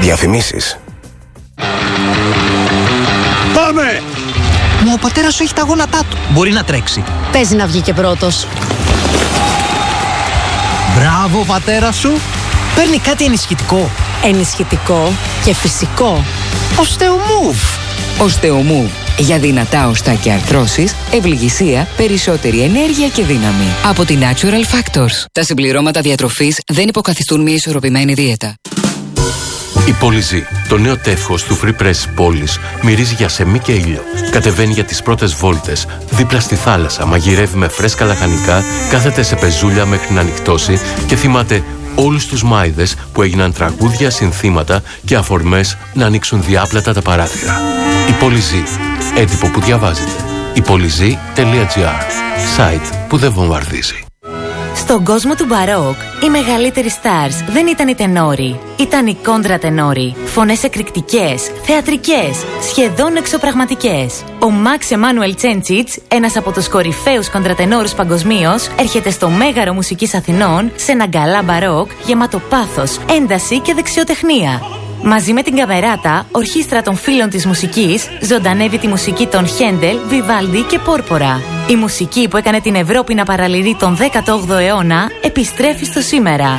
Διαφημίσεις. Πάμε! Μα ο πατέρας σου έχει τα γόνατά του. Μπορεί να τρέξει. Παίζει να βγει και πρώτος. Μπράβο, πατέρα σου. Παίρνει κάτι ενισχυτικό. Ενισχυτικό και φυσικό. Osteomove. Osteomove. Για δυνατά οστά και αρθρώσεις, ευληγησία, περισσότερη ενέργεια και δύναμη. Από τη Natural Factors. Τα συμπληρώματα διατροφής δεν υποκαθιστούν μια ισορροπημένη δίαιτα. Η Πολυζή, το νέο τεύχος του Free Press πόλης, μυρίζει για σεμί και ήλιο. Κατεβαίνει για τις πρώτες βόλτες, δίπλα στη θάλασσα, μαγειρεύει με φρέσκα λαχανικά, κάθεται σε πεζούλια μέχρι να νυχτώσει και θυμάται όλους τους μάιδες που έγιναν τραγούδια, συνθήματα και αφορμές να ανοίξουν διάπλατα τα παράθυρα. Η Πολυζή, έντυπο που διαβάζετε. Η Πολυζή.gr, site που δεν βομβαρδίζει. Στον κόσμο του μπαρόκ, οι μεγαλύτεροι stars δεν ήταν οι τενόροι. Ήταν οι κόντρα-τενόροι. Φωνές εκρηκτικές, θεατρικές, σχεδόν εξωπραγματικές. Ο Μαξ Εμάνουελ Τσέντσιτς, ένας από τους κορυφαίους κοντρατενόρους παγκοσμίως, έρχεται στο Μέγαρο Μουσικής Αθηνών σε ένα γκαλά μπαρόκ γεμάτο πάθος, ένταση και δεξιοτεχνία. Μαζί με την Καμεράτα, ορχήστρα των φίλων της μουσικής, ζωντανεύει τη μουσική των Χέντελ, Βιβάλντι και Πόρπορα. Η μουσική που έκανε την Ευρώπη να παραλυρεί τον 18ο αιώνα επιστρέφει στο σήμερα.